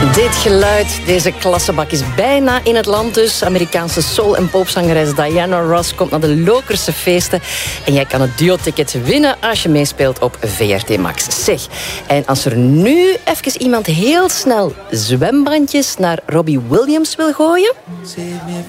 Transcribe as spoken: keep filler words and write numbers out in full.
Dit geluid, deze klassebak is bijna in het land dus. Amerikaanse soul- en popzangeres Diana Ross komt naar de Lokerse feesten. En jij kan het duo-ticket winnen als je meespeelt op V R T Max. Zeg, en als er nu even iemand heel snel zwembandjes naar Robbie Williams wil gooien...